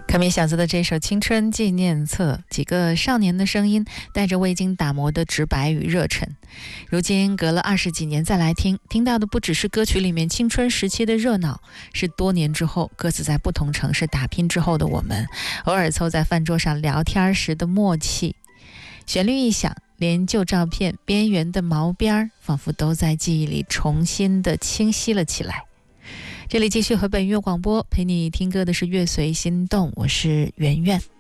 卡米小子的这首《青春纪念册》，几个少年的声音，带着未经打磨的直白与热忱。如今隔了20几年再来听，听到的不只是歌曲里面青春时期的热闹，是多年之后各自在不同城市打拼之后的我们，偶尔凑在饭桌上聊天时的默契。旋律一响，连旧照片边缘的毛边仿佛都在记忆里重新的清晰了起来。这里继续和本音乐广播陪你听歌的是乐随心动，我是圆圆。